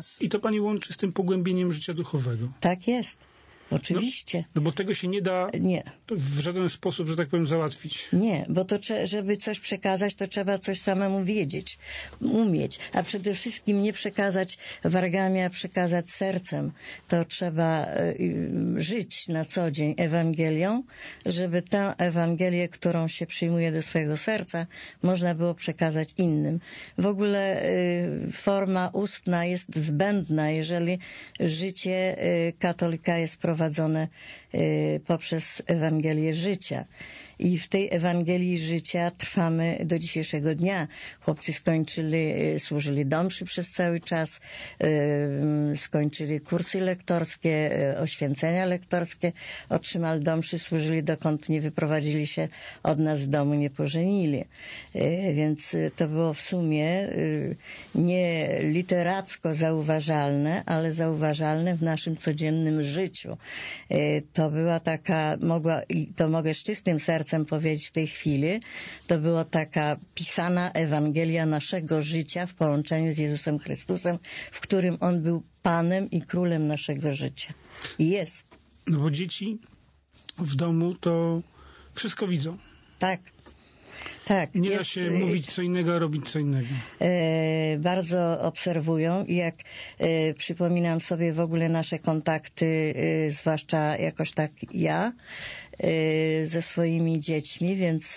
nas. I to pani łączy z tym pogłębieniem życia duchowego. Tak jest. Oczywiście. No bo tego się nie da Nie. w żaden sposób, że tak powiem, załatwić. Nie, bo to żeby coś przekazać, to trzeba coś samemu wiedzieć, umieć. A przede wszystkim nie przekazać wargami, a przekazać sercem. To trzeba żyć na co dzień Ewangelią, żeby tę Ewangelię, którą się przyjmuje do swojego serca, można było przekazać innym. W ogóle forma ustna jest zbędna, jeżeli życie katolika jest prowadzone poprzez Ewangelię życia. I w tej Ewangelii życia trwamy do dzisiejszego dnia. Chłopcy służyli do mszy przez cały czas, skończyli kursy lektorskie, oświęcenia lektorskie, otrzymali do mszy, służyli dokąd nie wyprowadzili się od nas z domu, nie pożenili. Więc to było w sumie nie literacko zauważalne, ale zauważalne w naszym codziennym życiu. To była taka, to mogę z czystym sercem powiedzieć w tej chwili, to była taka pisana Ewangelia naszego życia w połączeniu z Jezusem Chrystusem, w którym On był Panem i Królem naszego życia. I jest. No bo dzieci w domu to wszystko widzą. Tak. Tak. Nie da się mówić co innego, a robić co innego. Bardzo obserwują i jak przypominam sobie w ogóle nasze kontakty, zwłaszcza jakoś tak ja, ze swoimi dziećmi, więc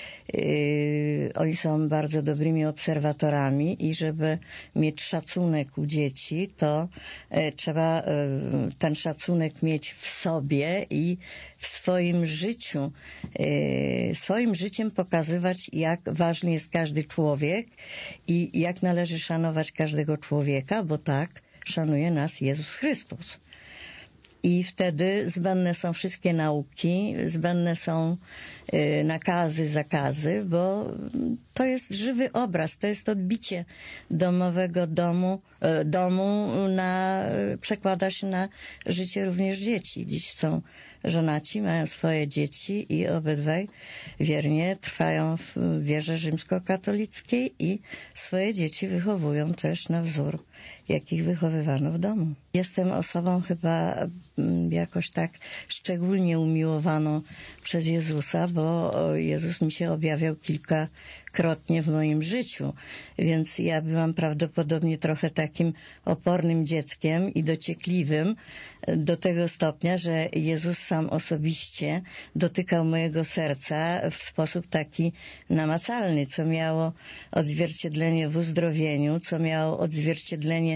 oni są bardzo dobrymi obserwatorami i żeby mieć szacunek u dzieci, to trzeba ten szacunek mieć w sobie i w swoim życiu. Swoim życiem pokazywać, jak ważny jest każdy człowiek i jak należy szanować każdego człowieka, bo tak szanuje nas Jezus Chrystus. I wtedy zbędne są wszystkie nauki, zbędne są nakazy, zakazy, bo to jest żywy obraz, to jest odbicie domowego domu przekłada się na życie również dzieci. Dziś są żonaci, mają swoje dzieci i obydwaj wiernie trwają w wierze rzymskokatolickiej i swoje dzieci wychowują też na wzór, jakich wychowywano w domu. Jestem osobą chyba jakoś tak szczególnie umiłowaną przez Jezusa, bo Jezus mi się objawiał kilkakrotnie w moim życiu, więc ja byłam prawdopodobnie trochę takim opornym dzieckiem i dociekliwym do tego stopnia, że Jezus sam osobiście dotykał mojego serca w sposób taki namacalny, co miało odzwierciedlenie w uzdrowieniu, co miało odzwierciedlenie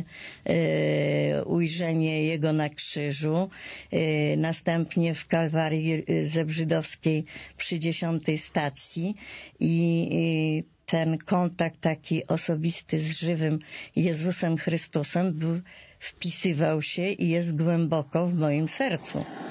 ujrzenie Jego na krzyżu, następnie w Kalwarii Zebrzydowskiej przy 10. stacji i ten kontakt taki osobisty z żywym Jezusem Chrystusem wpisywał się i jest głęboko w moim sercu.